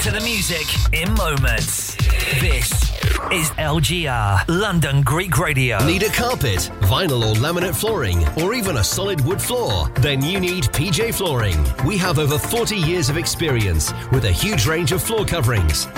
to the music in moments. This is LGR, London Greek Radio. Need a carpet, vinyl or laminate flooring, or even a solid wood floor? Then you need PJ Flooring. We have over 40 years of experience with a huge range of floor coverings